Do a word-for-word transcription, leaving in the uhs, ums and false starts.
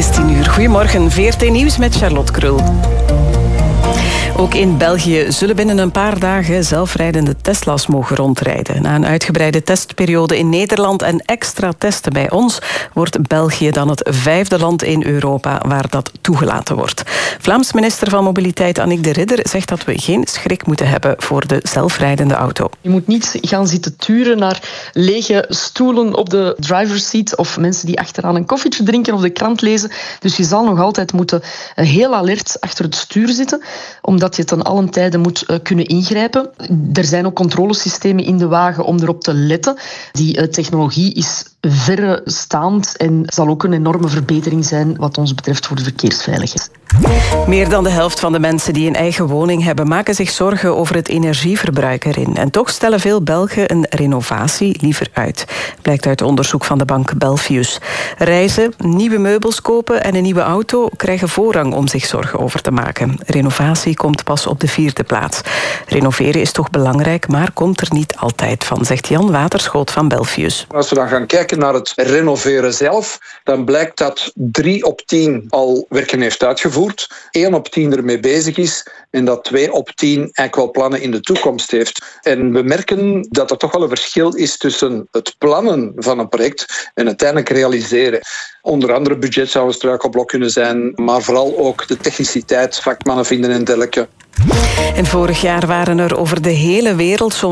is tien uur. Goedemorgen, V R T Nieuws met Charlotte Krul. Ook in België zullen binnen een paar dagen zelfrijdende Tesla's mogen rondrijden. Na een uitgebreide testperiode in Nederland en extra testen bij ons, wordt België dan het vijfde land in Europa waar dat toegelaten wordt. Vlaams minister van Mobiliteit Annick de Ridder zegt dat we geen schrik moeten hebben voor de zelfrijdende auto. Je moet niet gaan zitten turen naar lege stoelen op de driver's seat of mensen die achteraan een koffietje drinken of de krant lezen. Dus je zal nog altijd moeten heel alert achter het stuur zitten, omdat je ten allen tijde moet uh, kunnen ingrijpen. Er zijn ook controlesystemen in de wagen om erop te letten. Die uh, technologie is verrestaand en zal ook een enorme verbetering zijn wat ons betreft voor de verkeersveiligheid. Meer dan de helft van de mensen die een eigen woning hebben maken zich zorgen over het energieverbruik erin. En toch stellen veel Belgen een renovatie liever uit. Blijkt uit onderzoek van de bank Belfius. Reizen, nieuwe meubels kopen en een nieuwe auto krijgen voorrang om zich zorgen over te maken. Renovatie komt pas op de vierde plaats. Renoveren is toch belangrijk, maar komt er niet altijd van, zegt Jan Waterschoot van Belfius. Als we dan gaan kijken naar het renoveren zelf, dan blijkt dat drie op tien al werken heeft uitgevoerd, één op tien ermee bezig is en dat twee op tien eigenlijk wel plannen in de toekomst heeft. En we merken dat er toch wel een verschil is tussen het plannen van een project en uiteindelijk realiseren. Onder andere budget zou een struikelblok kunnen zijn, maar vooral ook de techniciteit, vakmannen vinden en dergelijke. En vorig jaar waren er over de hele wereld zo'n